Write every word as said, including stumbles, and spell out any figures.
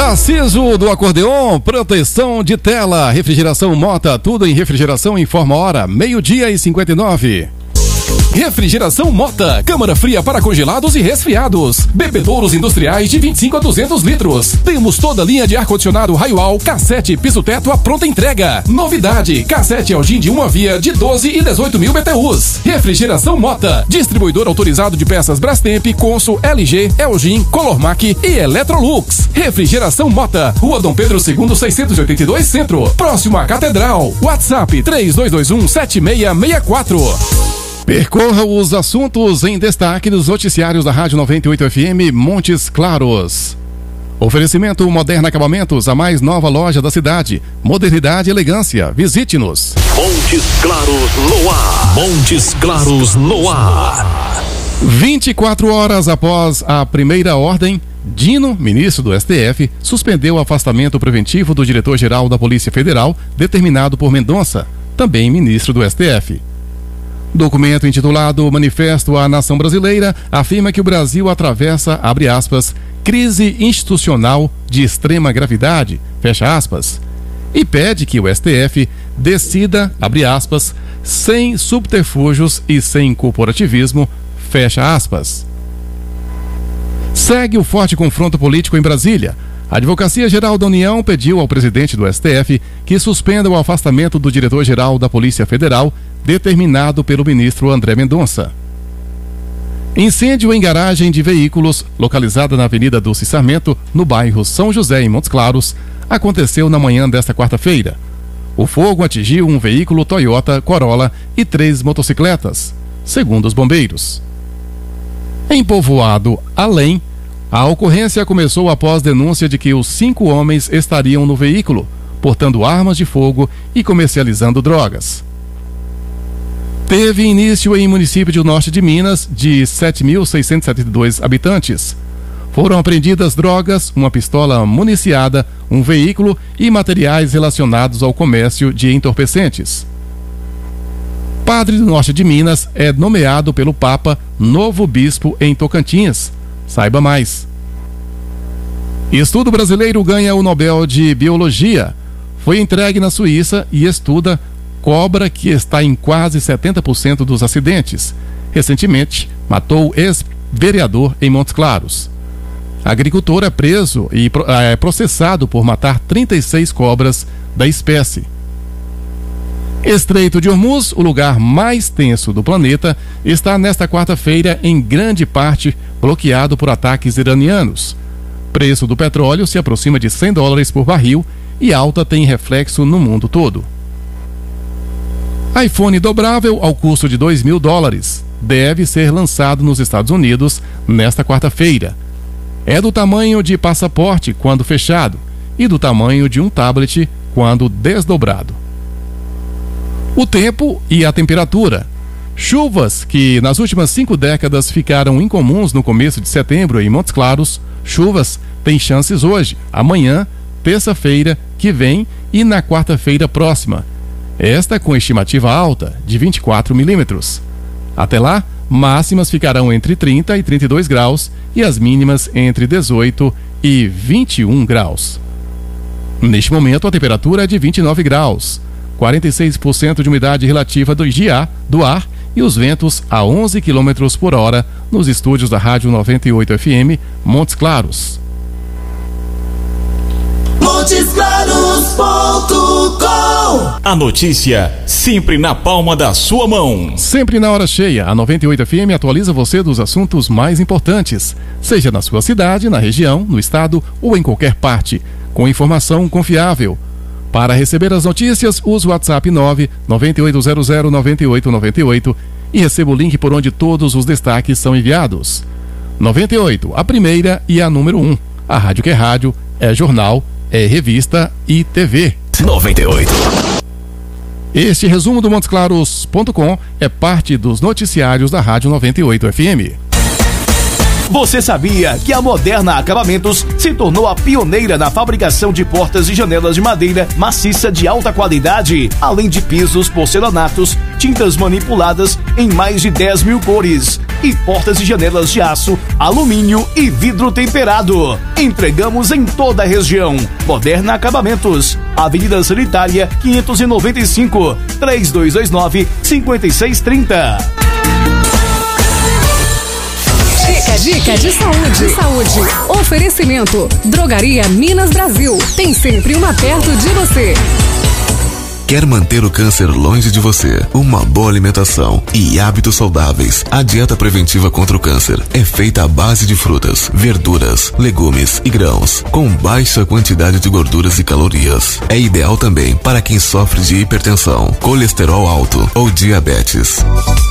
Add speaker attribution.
Speaker 1: Tarciso do Acordeon, proteção de tela, refrigeração Mota, tudo em refrigeração em forma hora, meio-dia e cinquenta e nove. Refrigeração Mota, câmara fria para congelados e resfriados. Bebedouros industriais de vinte e cinco a duzentos litros. Temos toda a linha de ar-condicionado Raiwall, cassete, piso-teto à pronta entrega. Novidade, cassete Elgin de uma via de doze e dezoito mil B T Us. Refrigeração Mota, distribuidor autorizado de peças Brastemp, Consul, L G, Elgin, Colormac e Electrolux. Refrigeração Mota, Rua Dom Pedro segundo, seiscentos e oitenta e dois, Centro, próximo à Catedral. WhatsApp três dois dois um, sete seis seis quatro. Percorra os assuntos em destaque dos noticiários da Rádio noventa e oito F M Montes Claros. Oferecimento Moderna Acabamentos, a mais nova loja da cidade. Modernidade e elegância. Visite-nos.
Speaker 2: Montes Claros no ar. Montes Claros no ar.
Speaker 1: vinte e quatro horas após a primeira ordem, Dino, ministro do S T F, suspendeu o afastamento preventivo do diretor-geral da Polícia Federal, determinado por Mendonça, também ministro do S T F. Documento intitulado Manifesto à Nação Brasileira afirma que o Brasil atravessa, abre aspas, crise institucional de extrema gravidade, fecha aspas, e pede que o S T F decida, abre aspas, sem subterfúgios e sem corporativismo, fecha aspas. Segue o forte confronto político em Brasília. A Advocacia Geral da União pediu ao presidente do S T F que suspenda o afastamento do diretor-geral da Polícia Federal, determinado pelo ministro André Mendonça. Incêndio em garagem de veículos, localizada na Avenida Dulce Sarmento, no bairro São José, em Montes Claros, aconteceu na manhã desta quarta-feira. O fogo atingiu um veículo Toyota Corolla e três motocicletas, segundo os bombeiros. Em Povoado Além, a ocorrência começou após denúncia de que os cinco homens estariam no veículo, portando armas de fogo e comercializando drogas. Teve início em município do norte de Minas, de sete mil seiscentos e setenta e dois habitantes. Foram apreendidas drogas, uma pistola municiada, um veículo e materiais relacionados ao comércio de entorpecentes. Padre do norte de Minas é nomeado pelo Papa novo bispo em Tocantins. Saiba mais. Estudo brasileiro ganha o Nobel de Biologia. Foi entregue na Suíça e estuda cobra que está em quase setenta por cento dos acidentes. Recentemente, matou ex-vereador em Montes Claros. Agricultor é preso e é processado por matar trinta e seis cobras da espécie. Estreito de Hormuz, o lugar mais tenso do planeta, está nesta quarta-feira em grande parte bloqueado por ataques iranianos. Preço do petróleo se aproxima de cem dólares por barril e alta tem reflexo no mundo todo. iPhone dobrável ao custo de dois mil dólares deve ser lançado nos Estados Unidos nesta quarta-feira. É do tamanho de passaporte quando fechado e do tamanho de um tablet quando desdobrado. O tempo e a temperatura. Chuvas que nas últimas cinco décadas ficaram incomuns no começo de setembro em Montes Claros. Chuvas têm chances hoje, amanhã, terça-feira que vem e na quarta-feira próxima. Esta com estimativa alta de vinte e quatro milímetros. Até lá, máximas ficarão entre trinta e trinta e dois graus e as mínimas entre dezoito e vinte e um graus. Neste momento, a temperatura é de vinte e nove graus. quarenta e seis por cento de umidade relativa do, do ar e os ventos a onze quilômetros por hora nos estúdios da Rádio noventa e oito F M, Montes Claros.
Speaker 3: Montes Claros ponto com.
Speaker 2: A notícia sempre na palma da sua mão.
Speaker 1: Sempre na hora cheia, a noventa e oito F M atualiza você dos assuntos mais importantes, seja na sua cidade, na região, no estado ou em qualquer parte, com informação confiável. Para receber as notícias, use o WhatsApp nove nove oito zero zero nove oito nove oito e receba o link por onde todos os destaques são enviados. noventa e oito, a primeira e a número um. A rádio que é rádio, é jornal, é revista e T V.
Speaker 2: noventa e oito.
Speaker 1: Este resumo do Montes Claros ponto com é parte dos noticiários da Rádio noventa e oito F M.
Speaker 4: Você sabia que a Moderna Acabamentos se tornou a pioneira na fabricação de portas e janelas de madeira maciça de alta qualidade, além de pisos, porcelanatos, tintas manipuladas em mais de dez mil cores e portas e janelas de aço, alumínio e vidro temperado. Entregamos em toda a região. Moderna Acabamentos, Avenida Sanitária quinhentos e noventa e cinco, três dois dois nove, cinco seis três zero.
Speaker 5: Dica, dica de saúde. Saúde. Oferecimento. Drogaria Minas Brasil. Tem sempre uma perto de você.
Speaker 6: Quer manter o câncer longe de você? Uma boa alimentação e hábitos saudáveis. A dieta preventiva contra o câncer é feita à base de frutas, verduras, legumes e grãos, com baixa quantidade de gorduras e calorias. É ideal também para quem sofre de hipertensão, colesterol alto ou diabetes.